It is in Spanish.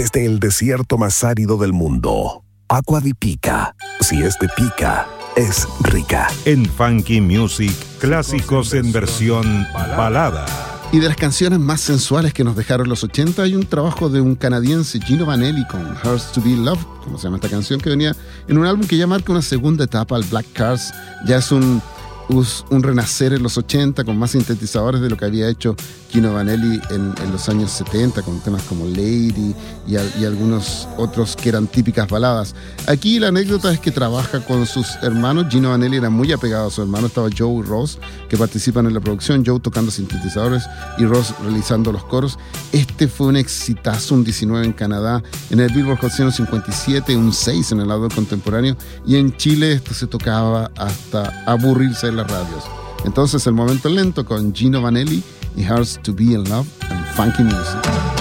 desde el desierto más árido del mundo. Agua di Pica. Si es de pica, es rica. En Funky Music, clásicos en versión balada. Y de las canciones más sensuales que nos dejaron los 80 hay un trabajo de un canadiense, Gino Vanelli, con Hurts to Be Loved, como se llama esta canción, que venía en un álbum que ya marca una segunda etapa al Black Cars. Ya es un renacer en los 80 con más sintetizadores de lo que había hecho Gino Vanelli en los años 70, con temas como Lady y algunos otros que eran típicas baladas. Aquí la anécdota es que trabaja con sus hermanos. Gino Vanelli era muy apegado a su hermano. Estaba Joe y Ross, que participan en la producción, Joe tocando sintetizadores y Ross realizando los coros. Este fue un exitazo, un 19 en Canadá, en el Billboard Hot 157, un 6 en el lado contemporáneo, y en Chile esto se tocaba hasta aburrirse de las radios. Entonces el momento lento con Gino Vanelli y Hurts to Be in Love en Funky Music.